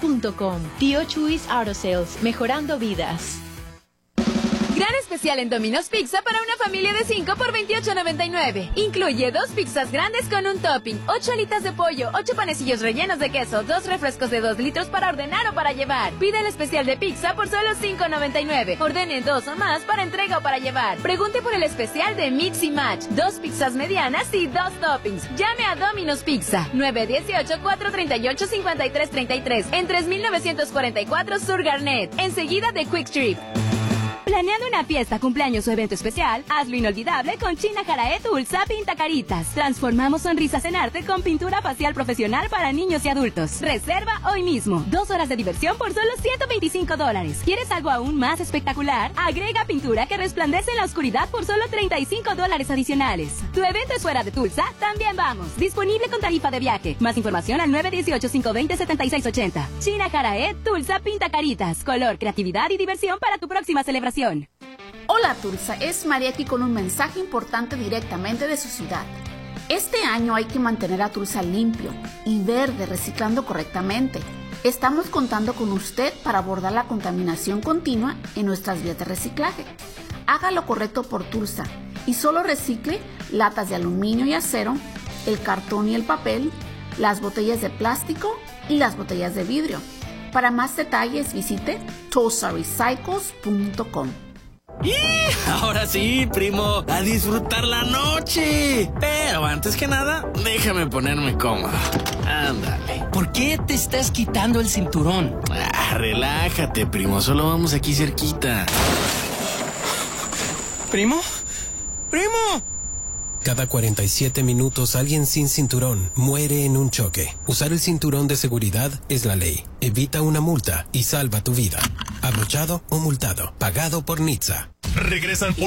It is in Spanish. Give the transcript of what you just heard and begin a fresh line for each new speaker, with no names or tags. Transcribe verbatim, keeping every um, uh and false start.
punto com. Tío Chuys Auto Sales, mejorando vidas.
Gran especial en Domino's Pizza para una familia de cinco por veintiocho noventa y nueve. Incluye dos pizzas grandes con un topping, ocho alitas de pollo, ocho panecillos rellenos de queso, dos refrescos de dos litros para ordenar o para llevar. Pide el especial de pizza por solo cinco noventa y nueve. Ordene dos o más para entrega o para llevar. Pregunte por el especial de Mix y Match, dos pizzas medianas y dos toppings. Llame a Domino's Pizza, nueve uno ocho, cuatro tres ocho, cinco tres tres tres, en tres mil novecientos cuarenta y cuatro Sur Garnet, enseguida de Quick Trip.
Planeando una fiesta, cumpleaños o evento especial, hazlo inolvidable con China Jarae Tulsa Pinta Caritas. Transformamos sonrisas en arte con pintura facial profesional para niños y adultos. Reserva hoy mismo. Dos horas de diversión por solo ciento veinticinco dólares. ¿Quieres algo aún más espectacular? Agrega pintura que resplandece en la oscuridad por solo treinta y cinco dólares adicionales. ¿Tu evento es fuera de Tulsa? También vamos. Disponible con tarifa de viaje. Más información al nueve uno ocho, cinco dos cero, siete seis ocho cero. China Jarae Tulsa Pinta Caritas. Color, creatividad y diversión para tu próxima celebración.
Hola Tulsa, es María aquí con un mensaje importante directamente de su ciudad. Este año hay que mantener a Tulsa limpio y verde, reciclando correctamente. Estamos contando con usted para abordar la contaminación continua en nuestras vías de reciclaje. Haga lo correcto por Tulsa y solo recicle latas de aluminio y acero, el cartón y el papel, las botellas de plástico y las botellas de vidrio. Para más detalles visite tulsa recycles punto com.
¡Y! Ahora sí, primo, a disfrutar la noche. Pero antes que nada, déjame ponerme cómodo. Ándale.
¿Por qué te estás quitando el cinturón?
Ah, relájate, primo, solo vamos aquí cerquita.
¿Primo? ¡Primo!
Cada cuarenta y siete minutos alguien sin cinturón muere en un choque. Usar el cinturón de seguridad es la ley. Evita una multa y salva tu vida. Abrochado o multado. Pagado por N H T S A.
Regresan